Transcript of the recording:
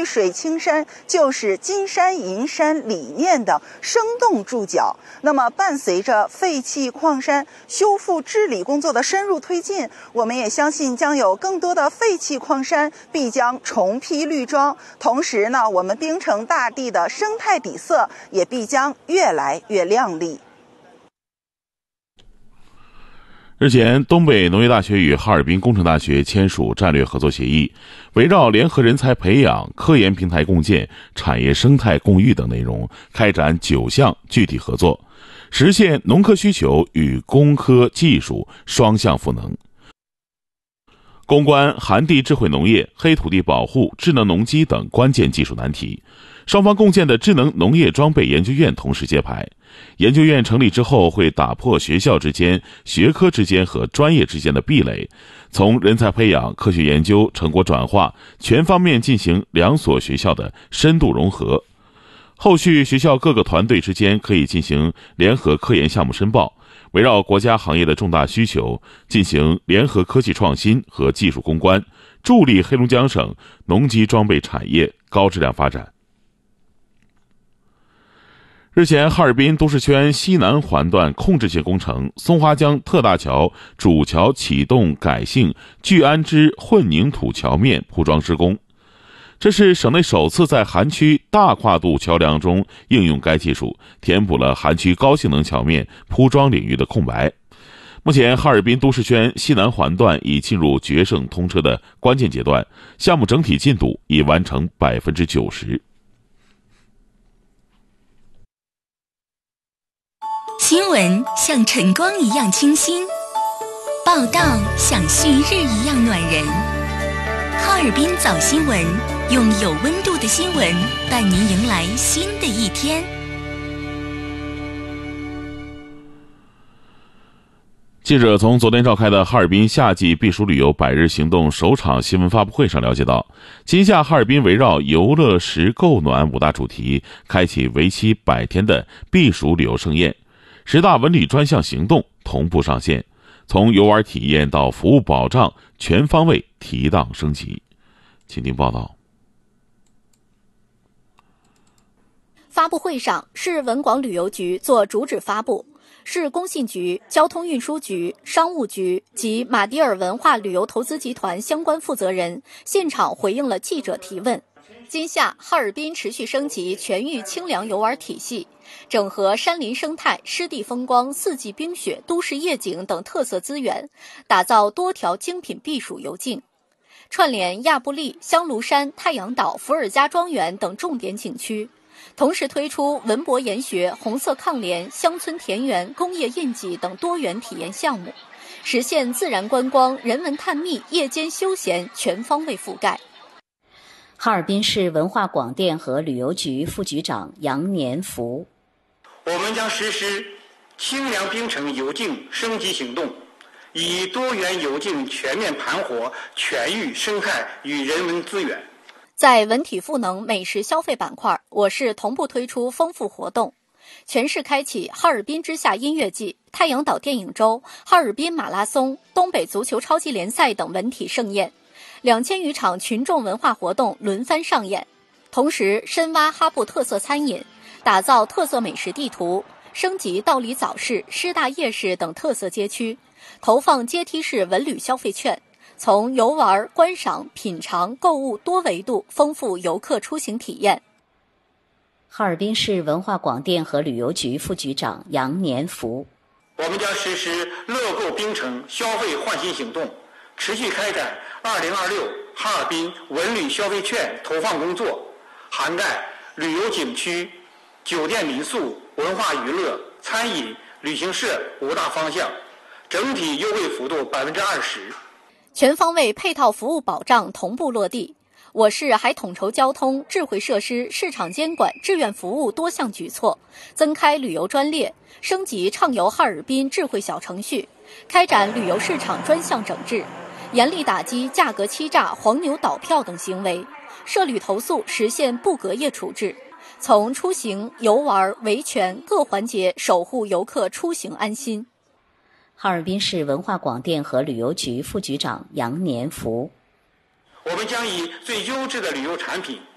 水青山就是金山银山理念的生动注脚。那么伴随着废弃矿山修复治理工作的深入推进，我们也相信将有更多的废弃矿山必将重披绿装，同时呢，我们冰城大地的生态底色也必将越来越亮丽。 日前，东北农业大学与哈尔滨工程大学签署战略合作协议，围绕联合人才培养、科研平台共建、产业生态共育等内容，开展9项具体合作，实现农科需求与工科技术双向赋能。攻关寒地智慧农业、黑土地保护、智能农机等关键技术难题。双方共建的智能农业装备研究院同时揭牌。研究院成立之后，会打破学校之间、学科之间和专业之间的壁垒，从人才培养、科学研究、成果转化全方面进行2所学校的深度融合。后续学校各个团队之间可以进行联合科研项目申报，围绕国家行业的重大需求进行联合科技创新和技术攻关，助力黑龙江省农机装备产业高质量发展。日前，哈尔滨都市圈西南环段控制性工程松花江特大桥主桥启动改性聚氨酯混凝土桥面铺装施工，这是省内首次在涵区大跨度桥梁中应用该技术，填补了涵区高性能桥面铺装领域的空白。目前，哈尔滨都市圈西南环段已进入决胜通车的关键阶段，项目整体进度已完成90%。 新闻像晨光一样清新，报道像旭日一样暖人。哈尔滨早新闻，用有温度的新闻伴您迎来新的一天。 记者从昨天召开的哈尔滨夏季避暑旅游100日行动首场新闻发布会上了解到，今夏哈尔滨围绕游乐食购暖5大主题，开启为期100天的避暑旅游盛宴。10大文旅专项行动同步上线，从游玩体验到服务保障，全方位提档升级。请听报道。 发布会上，市文广旅游局作主旨发布，市工信局、交通运输局、商务局及马迭尔文化旅游投资集团相关负责人现场回应了记者提问。今夏，哈尔滨持续升级全域清凉游玩体系，整合山林生态、湿地风光、四季冰雪、都市夜景等特色资源，打造多条精品避暑游径，串联亚布力、香炉山、太阳岛、伏尔加庄园等重点景区，同时推出文博研学、红色抗联、乡村田园、工业印记等多元体验项目，实现自然观光、人文探秘、夜间休闲全方位覆盖。 哈尔滨市文化广电和旅游局副局长杨年福： 我们将实施清凉冰城游径升级行动，以多元游径全面盘活全域生态与人文资源。 在文体赋能美食消费板块，我市同步推出丰富活动，全市开启哈尔滨之夏音乐季、太阳岛电影周、哈尔滨马拉松、东北足球超级联赛等文体盛宴，2000余场群众文化活动轮番上演。同时深挖哈部特色餐饮，打造特色美食地图，升级道里早市、师大夜市等特色街区，投放阶梯式文旅消费券，从游玩、观赏、品尝、购物多维度丰富游客出行体验。 哈尔滨市文化广电和旅游局副局长杨年福： 我们将实施乐购冰城消费换新行动，持续开展2026哈尔滨文旅消费券投放工作，涵盖旅游景区、酒店民宿、文化娱乐、餐饮、旅行社5大方向，整体优惠幅度20%。 全方位配套服务保障同步落地。我市还统筹交通、智慧设施、市场监管、志愿服务多项举措，增开旅游专列，升级畅游哈尔滨智慧小程序，开展旅游市场专项整治，严厉打击价格欺诈、黄牛倒票等行为，涉旅投诉实现不隔夜处置，从出行、游玩、维权各环节守护游客出行安心。 哈尔滨市文化广电和旅游局副局长杨年福： 我们将以最优质的旅游产品、